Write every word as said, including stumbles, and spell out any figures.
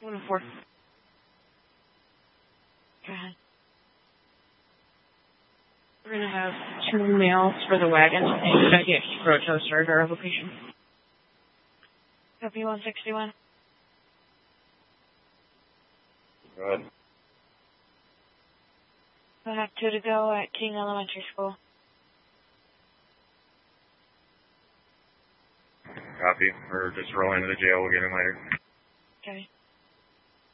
One four. Go ahead. We're going to have two males for the wagons and I get road toaster at our location. Copy one sixty-one. Go ahead. We'll have two to go at King Elementary School. Copy. We're just rolling to the jail. We'll get him later. Okay.